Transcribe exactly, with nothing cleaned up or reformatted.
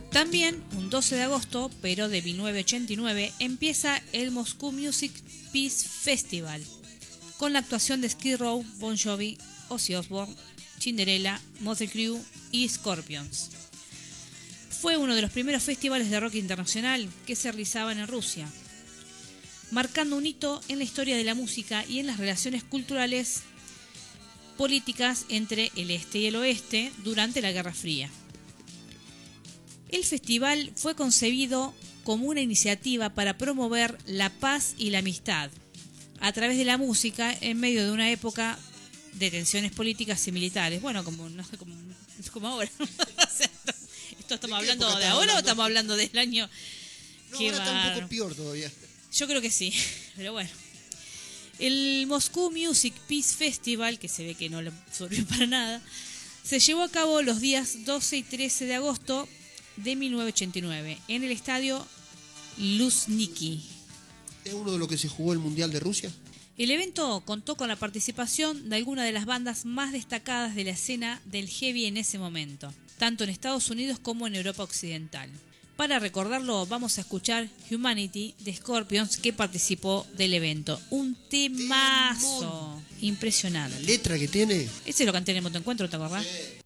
También, un doce de agosto, pero de mil novecientos ochenta y nueve, empieza el Moscow Music Peace Festival, con la actuación de Skid Row, Bon Jovi, Ozzy Osbourne, Cinderella, Motley Crue y Scorpions. Fue uno de los primeros festivales de rock internacional que se realizaban en Rusia, marcando un hito en la historia de la música y en las relaciones culturales políticas entre el este y el oeste durante la Guerra Fría. El festival fue concebido como una iniciativa para promover la paz y la amistad a través de la música en medio de una época de tensiones políticas y militares. Bueno, como no sé, como, como ahora. O sea, esto, esto estamos hablando de ahora hablando? o estamos hablando del año no, que ahora va. Está un poco peor todavía. Yo creo que sí, pero bueno. El Moscow Music Peace Festival, que se ve que no le sirvió para nada, se llevó a cabo los días doce y trece de agosto de mil novecientos ochenta y nueve en el estadio Luzhniki. ¿Es uno de los que se jugó el Mundial de Rusia? El evento contó con la participación de algunas de las bandas más destacadas de la escena del heavy en ese momento, tanto en Estados Unidos como en Europa Occidental. Para recordarlo, vamos a escuchar Humanity de Scorpions, que participó del evento. Un temazo impresionante. La letra que tiene. Ese lo canté en el Motoencuentro, ¿te acordás? Sí.